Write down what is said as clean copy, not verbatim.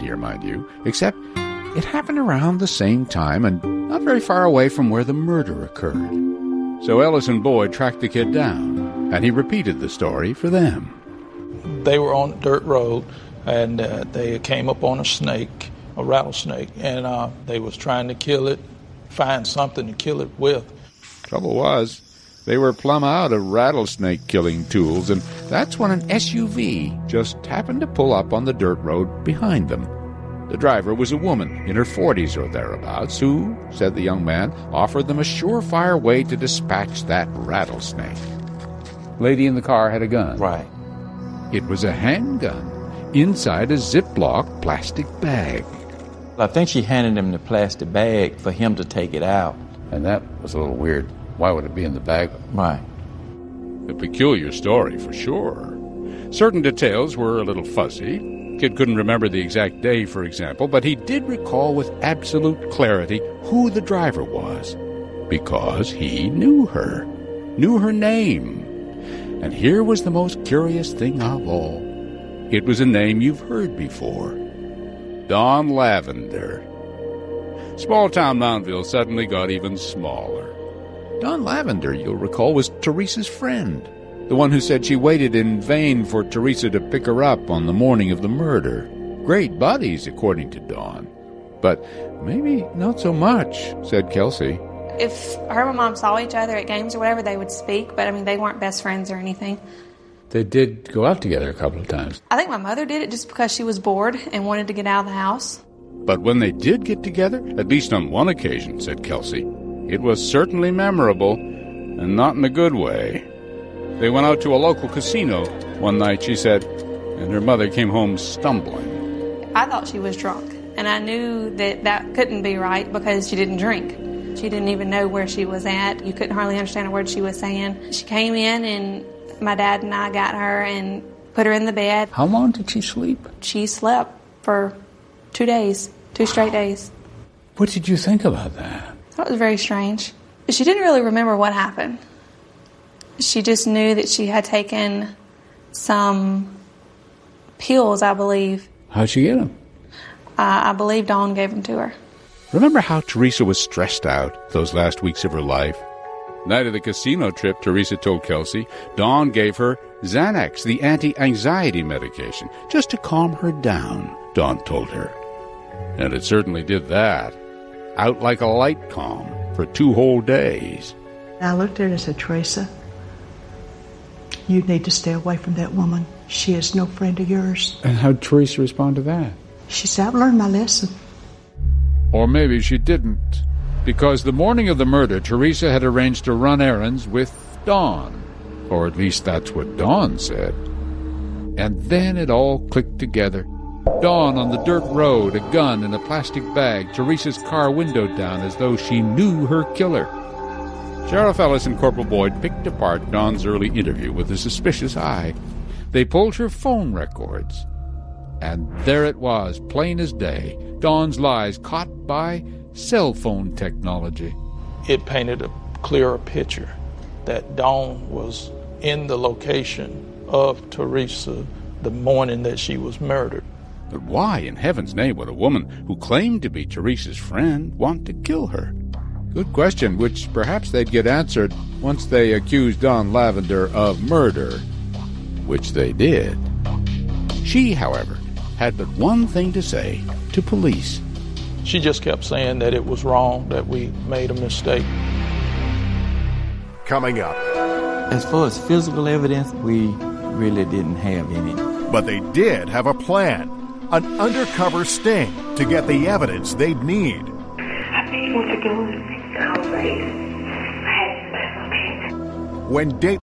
around here, mind you, except it happened around the same time and not very far away from where the murder occurred. So Ellis and Boyd tracked the kid down, and he repeated the story for them. They were on a dirt road, and they came up on a rattlesnake, and they was trying to kill it, find something to kill it with. Trouble was, they were plumb out of rattlesnake-killing tools, and that's when an SUV just happened to pull up on the dirt road behind them. The driver was a woman in her 40s or thereabouts who, said the young man, offered them a surefire way to dispatch that rattlesnake. Lady in the car had a gun. Right. It was a handgun inside a Ziploc plastic bag. I think she handed him the plastic bag for him to take it out. And that was a little weird. Why would it be in the bag? Right. A peculiar story, for sure. Certain details were a little fuzzy. Kid couldn't remember the exact day, for example, but he did recall with absolute clarity who the driver was, because he knew her name. And here was the most curious thing of all. It was a name you've heard before. Dawn Lavender. Small-town Mountville suddenly got even smaller. Dawn Lavender, you'll recall, was Teresa's friend, the one who said she waited in vain for Teresa to pick her up on the morning of the murder. Great buddies, according to Dawn. But maybe not so much, said Kelsey. If her and Mom saw each other at games or whatever, they would speak, but, they weren't best friends or anything. They did go out together a couple of times. I think my mother did it just because she was bored and wanted to get out of the house. But when they did get together, at least on one occasion, said Kelsey, it was certainly memorable, and not in a good way. They went out to a local casino one night, she said, and her mother came home stumbling. I thought she was drunk, and I knew that couldn't be right because she didn't drink. She didn't even know where she was at. You couldn't hardly understand a word she was saying. She came in, and my dad and I got her and put her in the bed. How long did she sleep? She slept for 2 days, 2 straight days. What did you think about that? That was very strange. She didn't really remember what happened. She just knew that she had taken some pills, I believe. How'd she get them? I believe Dawn gave them to her. Remember how Teresa was stressed out those last weeks of her life? Night of the casino trip, Teresa told Kelsey, Dawn gave her Xanax, the anti-anxiety medication, just to calm her down, Dawn told her. And it certainly did that. Out like a light calm for 2 whole days. I looked at her and said, Teresa, you need to stay away from that woman. She is no friend of yours. And how'd Teresa respond to that? She said, I've learned my lesson. Or maybe she didn't, because the morning of the murder, Teresa had arranged to run errands with Dawn, or at least that's what Dawn said. And then it all clicked together. Dawn on the dirt road, a gun in a plastic bag, Teresa's car window down as though she knew her killer. Sheriff Ellis and Corporal Boyd picked apart Dawn's early interview with a suspicious eye. They pulled her phone records. And there it was, plain as day, Dawn's lies caught by cell phone technology. It painted a clearer picture that Dawn was in the location of Teresa the morning that she was murdered. But why in heaven's name would a woman who claimed to be Teresa's friend want to kill her? Good question, which perhaps they'd get answered once they accused Dawn Lavender of murder, which they did. She, however, had but one thing to say to police. She just kept saying that it was wrong, that we made a mistake. Coming up. As far as physical evidence, we really didn't have any. But they did have a plan, an undercover sting to get the evidence they'd need. I've been able to go outside. I had to. When Date